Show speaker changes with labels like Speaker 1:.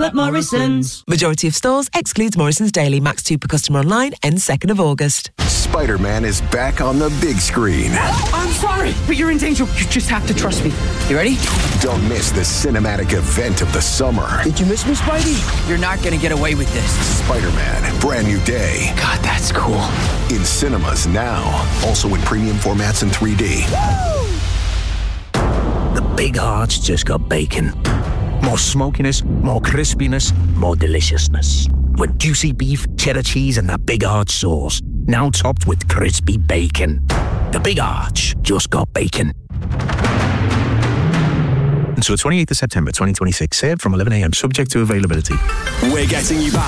Speaker 1: at Morrison's.
Speaker 2: Majority of stores excludes Morrison's Daily. Max 2 per customer online. Ends 2nd of August.
Speaker 3: Spider-Man is back on the big screen.
Speaker 4: I'm sorry, but you're in danger. You just have to trust me. You ready?
Speaker 3: Don't miss the cinematic event of the summer.
Speaker 4: Did you miss me, Spidey? You're not gonna get away with this.
Speaker 3: Spider-Man, Brand New Day.
Speaker 4: God, that's cool.
Speaker 3: In cinemas now. Also in premium formats in 3D.
Speaker 5: The Big Heart's just got bacon. More smokiness, more crispiness, more deliciousness. With juicy beef, cheddar cheese, and that Big Arch sauce. Now topped with crispy bacon. The Big Arch just got bacon.
Speaker 6: Until 28th of September 2026. Served from 11 a.m. Subject to availability.
Speaker 7: We're getting you back